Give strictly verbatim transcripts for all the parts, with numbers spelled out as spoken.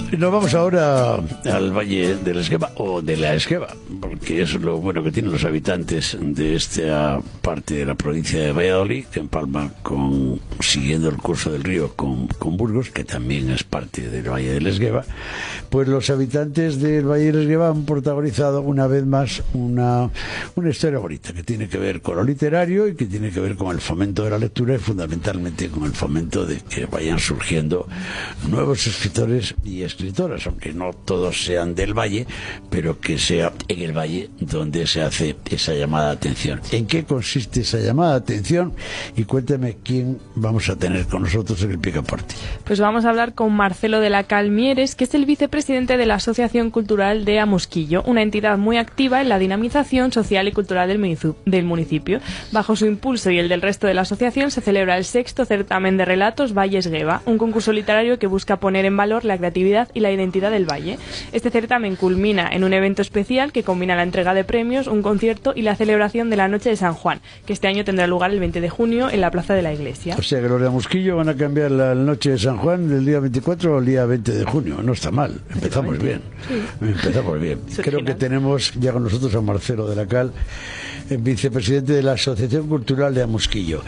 Nos vamos ahora al Valle del Esgueva, o de la Esgueva, porque es lo bueno que tienen los habitantes de esta parte de la provincia de Valladolid, que empalma con, siguiendo el curso del río con, con Burgos, que también es parte del Valle del Esgueva. Pues los habitantes del Valle del Esgueva han protagonizado una vez más una, una historia bonita que tiene que ver con lo literario y que tiene que ver con el fomento de la lectura y fundamentalmente con el fomento de que vayan surgiendo nuevos escritores y escritoras, aunque no todos sean del Valle, pero que sea en el Valle donde se hace esa llamada de atención. ¿En qué consiste esa llamada de atención? Y cuéntame quién vamos a tener con nosotros en el Picaporte. Pues vamos a hablar con Marcelo de la Cal Mieres, que es el vicepresidente de la Asociación Cultural de Amusquillo, una entidad muy activa en la dinamización social y cultural del municipio. Bajo su impulso y el del resto de la asociación se celebra el sexto certamen de relatos Valle Esgueva, un concurso literario que busca poner en valor la creatividad y la identidad del Valle. Este certamen culmina en un evento especial que combina la entrega de premios, un concierto y la celebración de la Noche de San Juan, que este año tendrá lugar el veinte de junio en la Plaza de la Iglesia. O sea que los de Amusquillo van a cambiar la Noche de San Juan del día veinticuatro al día veinte de junio. No está mal, empezamos bien. Sí. Empezamos bien. Creo que tenemos ya con nosotros a Marcelo de la Cal, vicepresidente de la Asociación Cultural de Amusquillo.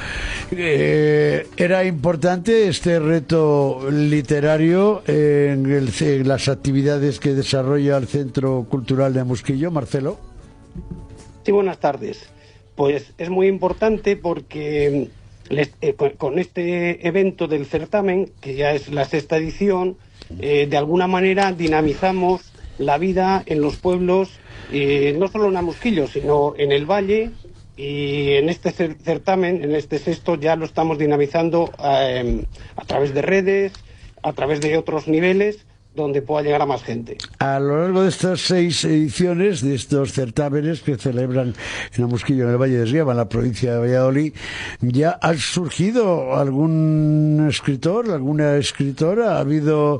Eh, ¿Era importante este reto literario en, el, en las actividades que desarrolla el Centro Cultural de Amusquillo, Marcelo? Sí, buenas tardes. Pues es muy importante porque les, eh, con, con este evento del certamen, que ya es la sexta edición, eh, de alguna manera dinamizamos la vida en los pueblos, eh, no solo en Amusquillo, sino en el Valle, y en este certamen, en este sexto, ya lo estamos dinamizando eh, a través de redes, a través de otros niveles, donde pueda llegar a más gente. A lo largo de estas seis ediciones, de estos certámenes que celebran en Amusquillo, en el Valle de Esgueva, en la provincia de Valladolid, ¿ya ha surgido algún escritor, alguna escritora? ¿Ha habido,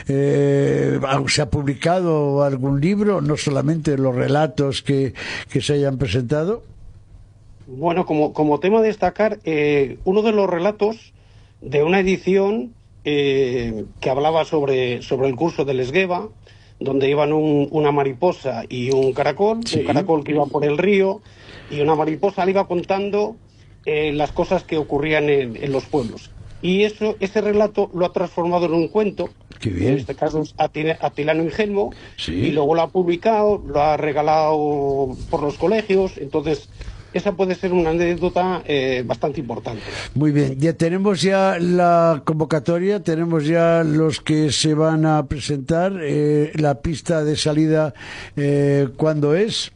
eh, se ha publicado algún libro, no solamente los relatos que, que se hayan presentado? Bueno, como, como tema a destacar, eh, uno de los relatos de una edición Eh, que hablaba sobre, sobre el curso del Esgueva, donde iban un, una mariposa y un caracol, sí. Un caracol que iba por el río, y una mariposa le iba contando eh, las cosas que ocurrían en, en los pueblos. Y eso, ese relato lo ha transformado en un cuento, Qué bien. En este caso es Atilano Ingenuo, sí. Y luego lo ha publicado, lo ha regalado por los colegios, entonces esa puede ser una anécdota eh, bastante importante. Muy bien, ya tenemos ya la convocatoria, tenemos ya los que se van a presentar, eh, la pista de salida, eh, ¿cuándo es?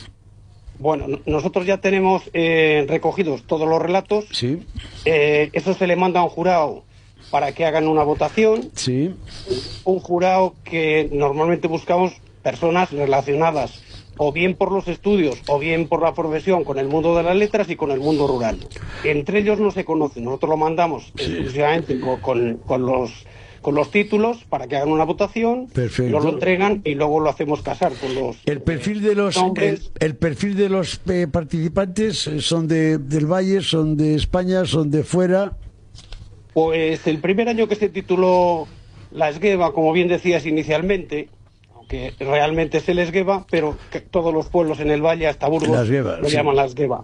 Bueno, nosotros ya tenemos eh, recogidos todos los relatos, sí. eh, eso se le manda a un jurado para que hagan una votación, sí. Un jurado que normalmente buscamos personas relacionadas o bien por los estudios, o bien por la profesión, con el mundo de las letras y con el mundo rural. Entre ellos no se conocen, nosotros lo mandamos sí. exclusivamente con, con, con, los, con los títulos para que hagan una votación, nos lo entregan y luego lo hacemos casar con los el perfil de los el, el perfil de los eh, participantes son de del Valle, son de España, son de fuera. Pues el primer año que se tituló La Esgueva, como bien decías inicialmente, que realmente es el Esgueva, pero que todos los pueblos en el Valle, hasta Burgos, Esgueva, lo sí. llaman la Esgueva.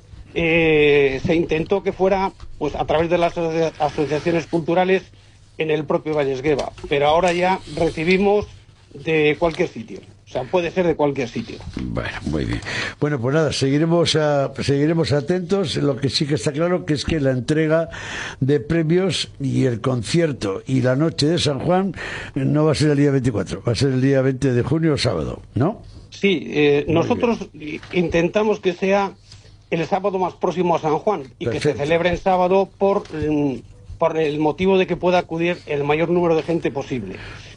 Eh, se intentó que fuera, pues a través de las asociaciones culturales en el propio Valle Esgueva, pero ahora ya recibimos de cualquier sitio. O sea, puede ser de cualquier sitio. Bueno, muy bien. Bueno, pues nada, seguiremos a, seguiremos atentos. Lo que sí que está claro que es que la entrega de premios y el concierto y la noche de San Juan no va a ser el día veinticuatro, va a ser el día veinte de junio, sábado, ¿no? Sí, eh, nosotros bien. Intentamos que sea el sábado más próximo a San Juan y Perfecto. Que se celebre en sábado por, por el motivo de que pueda acudir el mayor número de gente posible.